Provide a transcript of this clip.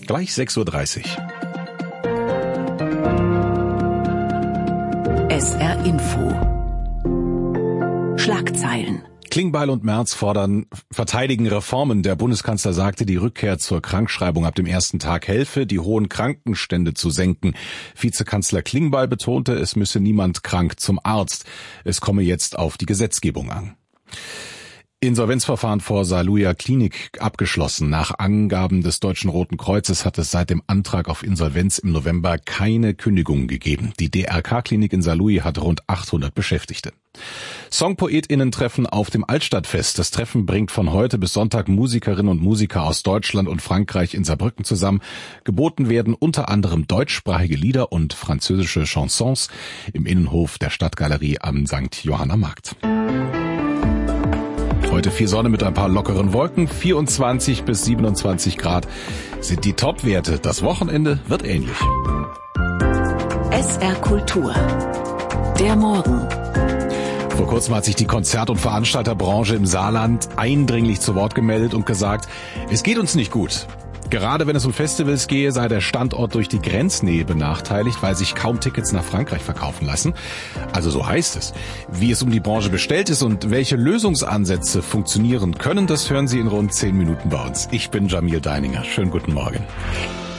Gleich 6:30 Uhr. SR Info. Schlagzeilen. Klingbeil und Merz verteidigen Reformen. Der Bundeskanzler sagte, die Rückkehr zur Krankschreibung ab dem ersten Tag helfe, die hohen Krankenstände zu senken. Vizekanzler Klingbeil betonte, es müsse niemand krank zum Arzt. Es komme jetzt auf die Gesetzgebung an. Insolvenzverfahren vor Saarlouier Klinik abgeschlossen. Nach Angaben des Deutschen Roten Kreuzes hat es seit dem Antrag auf Insolvenz im November keine Kündigungen gegeben. Die DRK-Klinik in Saarlouis hat rund 800 Beschäftigte. SongpoetInnen treffen auf dem Altstadtfest. Das Treffen bringt von heute bis Sonntag Musikerinnen und Musiker aus Deutschland und Frankreich in Saarbrücken zusammen. Geboten werden unter anderem deutschsprachige Lieder und französische Chansons im Innenhof der Stadtgalerie am St. Johanna Markt. Heute viel Sonne mit ein paar lockeren Wolken. 24 bis 27 Grad sind die Topwerte. Das Wochenende wird ähnlich. SR Kultur. Der Morgen. Vor kurzem hat sich die Konzert- und Veranstalterbranche im Saarland eindringlich zu Wort gemeldet und gesagt, es geht uns nicht gut. Gerade wenn es um Festivals gehe, sei der Standort durch die Grenznähe benachteiligt, weil sich kaum Tickets nach Frankreich verkaufen lassen. Also so heißt es. Wie es um die Branche bestellt ist und welche Lösungsansätze funktionieren können, das hören Sie in rund 10 Minuten bei uns. Ich bin Jamil Deininger. Schönen guten Morgen.